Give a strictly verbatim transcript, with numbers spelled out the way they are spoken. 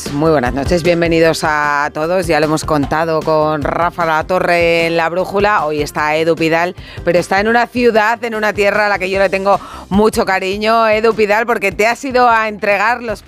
Pues muy buenas noches, bienvenidos a todos. Ya lo hemos contado con Rafa La Torre en La Brújula. Hoy está Edu Pidal, pero está en una ciudad, en una tierra a la que yo le tengo mucho cariño. Edu Pidal, porque te has ido a entregar los